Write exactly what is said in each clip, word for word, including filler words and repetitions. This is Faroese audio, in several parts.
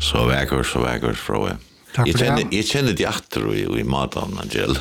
Så väger, så väger, fråga. Tack Jag för känner, det. jag känner det efter i, i maten, Angel.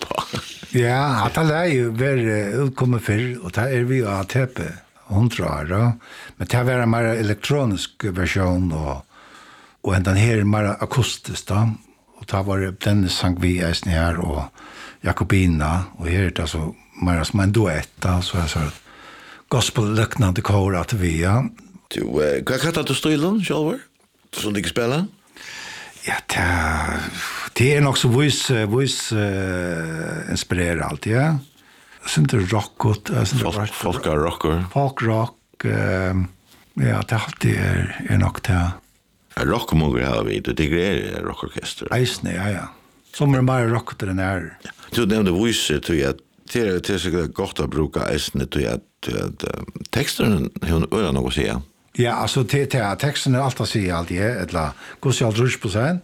Ja, att det är ju väl utkommer för och det är vi att täppa hundra år. Men det är en mer elektronisk version och och den här är mer akustisk då. Och det var den sang vi är här och Jakobina och här är det så mer som en duett så är så gospel-liknande kor att vi ja. Du, uh, vad kallar du stilen, själva? Som du kan spela? Ja, det, det är nog så voice, voice uh, inspirerar allt, ja. Sen det rockot, Folk, folk är rocker. Folk rock, uh, ja, det alltid är, är nog det. Rockmoger har vi, du tycker det är rockorkester. Eisne, ja, ja. Som är bara rockot den är. Ja. Du nämnde voice, tror jag, det är, det är så gott att bruka eisne, tror jag, att texten hon öra något att säga. Ja, alltså det, det, texten är alltid att säga alltid, eller går sig alltid rush på sig.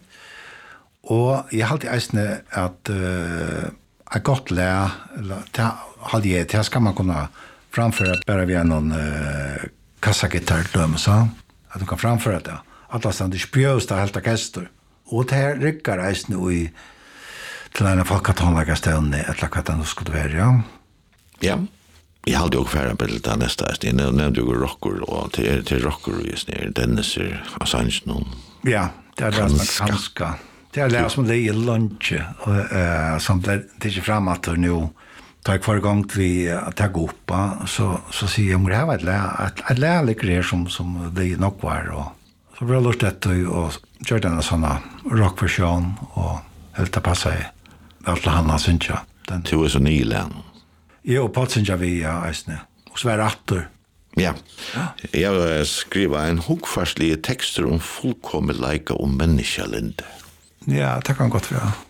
Och jag har alltid eisne att uh, ett gott lä, eller det hade jag, det ska man kunna framföra bara via någon uh, kassagitarr, så att du kan framföra det. Alla stannar spjösta helt orkester. Och det här rycker eisne i till en folkatonlaga ställen, eller vad det nu skulle vara, ja. Ja. Jag hade också färre bild där nästa. Jag nämnde ju rocker och till, till rocker just ner. Dennis är Assange någon. Ja, det är det som är ganska. Det är det som det är i lunch. Uh, som det är framåt och nu tar jag kvar gång vi att ta upp. Så, så säger jag, det här var ett lä, ett lärlig grej som, som det är nog var. Och, så blir det lustigt och gör den en sån rockversion och helt att passa i allt han har synt. Du är så nylän. Jo, på att synja vi, ja, eisne. Och så är det attor. Ja. Jag vill skriva en hugfarslig texter om fullkomlig lika om människalinde. Ja, det kan gott vara.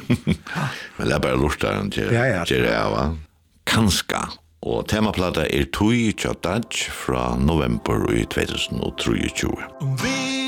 Men det är bara lustar till ja, ja. det här, va? Kanska. Och temaplata är Tui Tjottaj från november i tjugohundratjugo.